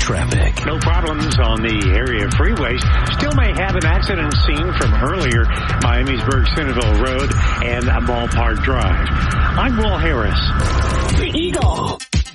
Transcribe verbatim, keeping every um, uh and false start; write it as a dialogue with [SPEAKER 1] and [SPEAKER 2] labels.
[SPEAKER 1] traffic.
[SPEAKER 2] No problems on the area freeways. Still may have an accident scene from earlier, Miamisburg Centerville Road and Ballpark Drive. I'm Will Harris.
[SPEAKER 3] The Eagle.